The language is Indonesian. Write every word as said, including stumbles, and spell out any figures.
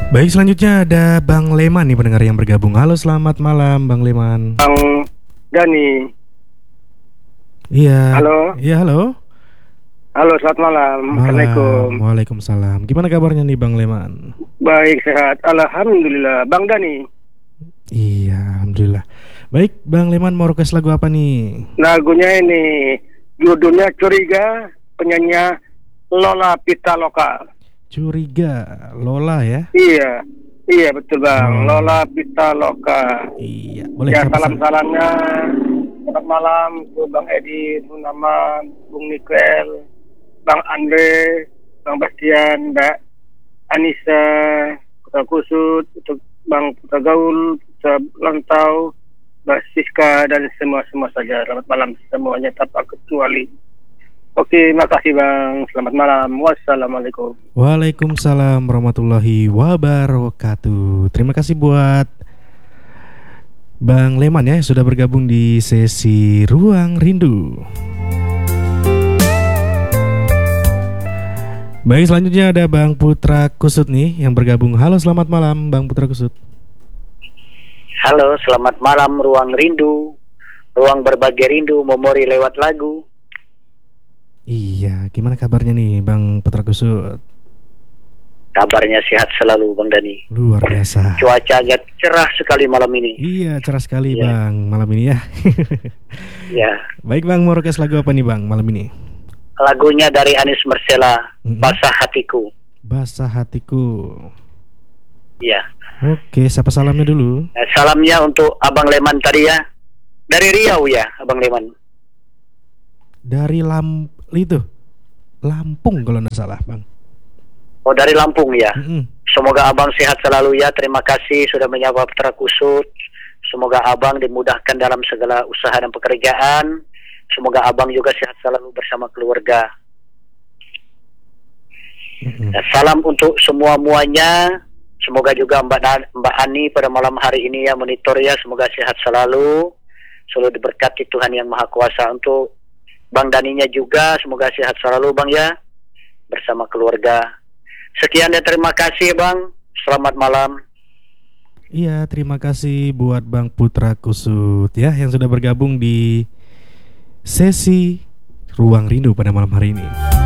Baik, selanjutnya ada Bang Leman nih pendengar yang bergabung. Halo, selamat malam Bang Leman. Bang Dani. Iya. Halo. Iya, halo. Halo, selamat malam. Assalamualaikum. Waalaikumsalam. Gimana kabarnya nih Bang Leman? Baik, sehat. Alhamdulillah. Bang Dani. Iya, alhamdulillah. Baik, Bang Leman mau request lagu apa nih? Lagunya ini judulnya Curiga, penyanyi Lola Pitaloka. Curiga, Lola ya? Iya, iya betul Bang. Oh. Lola Pitaloka. Iya, boleh. Ya, siapa- salam-salamnya. Selamat malam ke Bang Edi, Bung Nama, Bung Nikel, Bang Andre, Bang Bastian, Mbak Anissa, Putra Kusut, untuk Bang Putra Gaul, Putra Lantau, Mbak Siska, dan semua-semua saja. Selamat malam semuanya tanpa kecuali. Oke, makasih Bang. Selamat malam. Wassalamualaikum. Waalaikumsalam warahmatullahi wabarakatuh. Terima kasih buat Bang Leman ya, sudah bergabung di sesi Ruang Rindu. Baik, selanjutnya ada Bang Putra Kusut nih yang bergabung. Halo, selamat malam Bang Putra Kusut. Halo, selamat malam Ruang Rindu. Ruang berbagi rindu, memori lewat lagu. Iya, gimana kabarnya nih Bang Putra Kusut? Kabarnya sehat selalu Bang Dani. Luar biasa. Cuaca agak cerah sekali malam ini. Iya, cerah sekali Iya. Bang malam ini ya. Ya, Baik Bang, mau request lagu apa nih Bang malam ini? lagunya dari Anis Mersela, Mm-mm. Basah Hatiku. Basah Hatiku. Ya, Oke, siapa salamnya dulu? nah, salamnya untuk Abang Leman tadi ya. Dari Riau ya, Abang Leman. Dari Lam itu Lampung kalau nggak salah Bang. Oh, dari Lampung ya. Mm-mm. Semoga Abang sehat selalu ya. Terima kasih sudah menyapa Putra Kusut. Semoga Abang dimudahkan dalam segala usaha dan pekerjaan. Semoga Abang juga sehat selalu bersama keluarga. Mm-mm. Dan salam untuk semua-muanya. Semoga juga Mbak, Na- Mbak Ani pada malam hari ini ya monitor ya. Semoga sehat selalu. Selalu diberkati Tuhan Yang Maha Kuasa. Untuk Bang Daninya juga semoga sehat selalu Bang ya. Bersama keluarga. Sekian dan terima kasih Bang. Selamat malam. Iya, terima kasih buat Bang Putra Kusut ya yang sudah bergabung di sesi Ruang Rindu pada malam hari ini.